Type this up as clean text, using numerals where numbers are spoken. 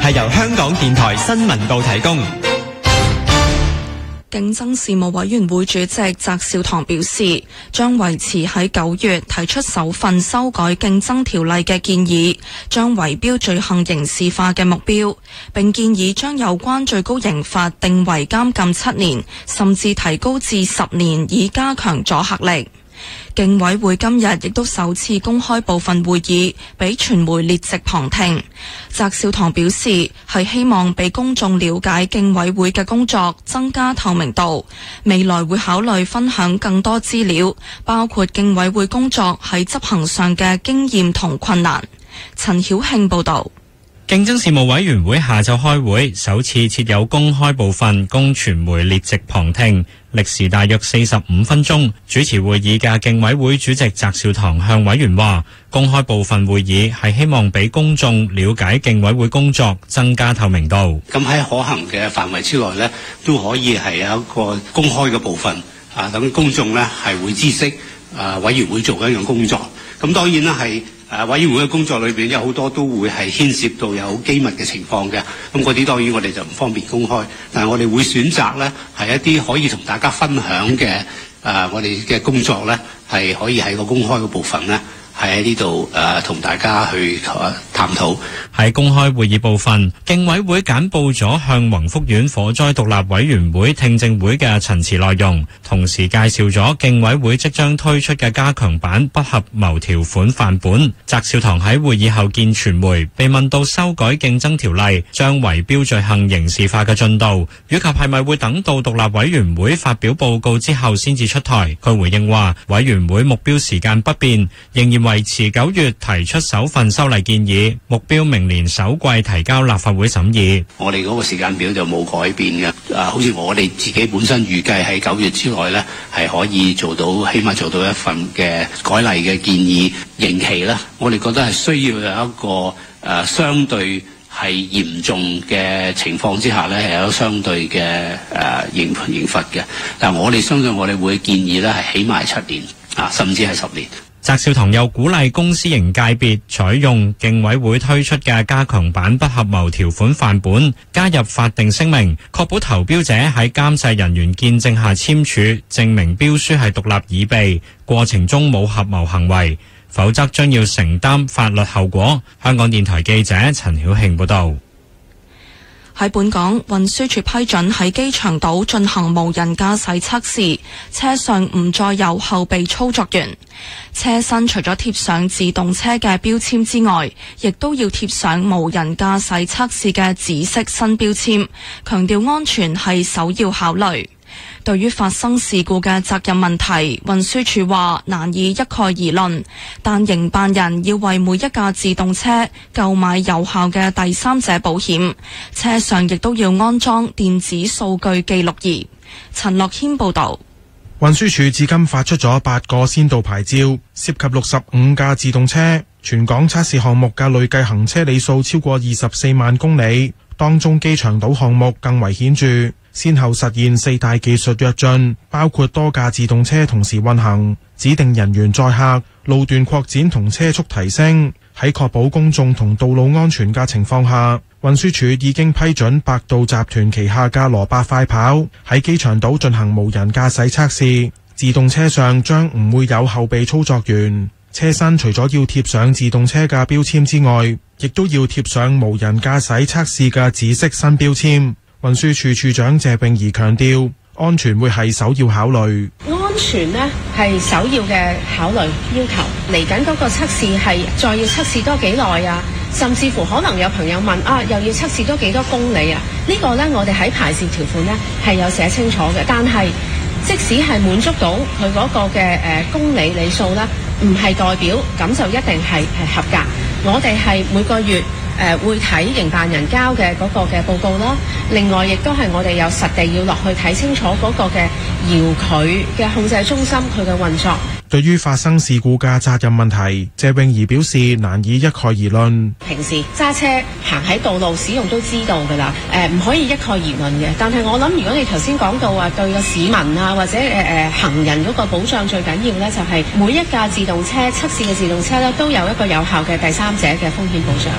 係由香港電台新聞部提供。 競爭事務委員會主席翟紹唐表示，將維持喺9月提出首份修改競爭條例嘅建議，將圍標罪行刑事化嘅目標，並建議將有關最高刑罰定為監禁7年，甚至提高至10年，以加強阻嚇力。競委會今日亦都首次公開部分會議，俾傳媒列席旁聽。翟紹唐表示，係希望俾公眾了解競委會嘅工作，增加透明度。未來會考慮分享更多資料，包括競委會工作喺執行上嘅經驗同困難。陳曉慶報道。 競爭事務委員會下晝開會，首次設有公開部分供傳媒列席旁聽，歷時大約45分鐘。主持會議嘅競委會主席翟紹唐向委員話，公開部分會議係希望俾公眾了解競委會工作，增加透明度。 咁喺可行嘅範圍之內呢，都可以係有一個公開嘅部分，等公眾呢係會知悉委員會做緊嘅工作。咁當然啦係。委員會嘅工作裏邊有好多都會係牽涉到有機密嘅情況嘅，咁嗰啲當然我哋就唔方便公開，但係我哋會選擇呢係一啲可以同大家分享嘅我哋嘅工作呢係可以喺個公開嘅部分呢係喺呢度同大家去探討。 喺公開會議部分，競委會簡報咗向宏福苑火災獨立委員會聽證會嘅陳詞內容，同時介紹咗競委會即將推出嘅加強版不合謀條款範本。翟紹唐喺會議後見傳媒，被問到修改競爭條例將圍標罪行刑事化嘅進度，以及係咪會等到獨立委員會發表報告之後先至出台。佢回應話，委員會目標時間不變，仍然維持9月提出首份修例建議，目標明年首季提交立法會審議。 我哋嗰個時間表就冇改變嘅，好似我哋自己本身預計喺9月之內呢係可以做到，起碼做到一份嘅改例嘅建議。刑期呢，我哋覺得係需要有一個相對係嚴重嘅情況之下呢係有相對嘅刑罰嘅。但我哋相信我哋會建議呢係起碼7年甚至係10年。 翟紹唐又鼓勵公私營界別採用競委會推出嘅加強版不合謀條款範本，加入法定聲明，確保投標者喺監製人員見證下簽署，證明標書係獨立擬備，過程中冇合謀行為，否則將要承擔法律後果。香港電台記者陳曉慶報道。 喺本港，運輸署批准喺機場島進行無人駕駛測試，車上唔再有後備操作員，車身除咗貼上自動車嘅標籤之外，亦都要貼上無人駕駛測試嘅紫色新標籤，強調安全係首要考慮。對於發生事故嘅責任問題，運輸署話難以一概而論，但營辦人要為每一架自動車購買有效嘅第三者保險，車上亦都要安裝電子數據記錄儀。陳樂軒報導。 運輸署至今發出咗8個先導牌照，涉及65架自動車，全港測試項目嘅累計行車里數超過24萬公里，當中機場島項目更為顯著，先後實現4大技術躍進，包括多架自動車同時運行、指定人員載客、路段擴展同車速提升。喺確保公眾同道路安全嘅情況下，運輸署已經批准百度集團旗下嘅羅伯快跑喺機場島進行無人駕駛測試。自動車上將唔會有後備操作員，車身除咗要貼上自動車嘅標籤之外，亦都要貼上無人駕駛測試嘅紫色新標籤。運輸署署長謝穎儀強調，安全會係首要考慮。 安全呢係首要嘅考慮要求。嚟緊嗰個測試係再要測試多幾耐啊？甚至乎可能有朋友問又要測試多幾多公里啊？呢個呢，我哋喺牌照條款呢係有寫清楚嘅。但係即使係滿足到佢嗰個嘅公里里數呢，唔係代表咁就一定係合格。我哋係每個月會睇營辦人交嘅嗰個嘅報告啦，另外亦都係我哋有實地要落去睇清楚嗰個嘅遙距嘅控制中心佢嘅運作。 對於發生事故嘅責任問題，謝穎儀表示難以一概而論。 平時揸車行喺道路使用都知道㗎啦，唔可以一概而論嘅。但係我諗，如果你頭先講到話對個市民啊或者行人嗰個保障最緊要呢，就係每一架自動車測試嘅自動車呢，都有一個有效嘅第三者嘅風險保障。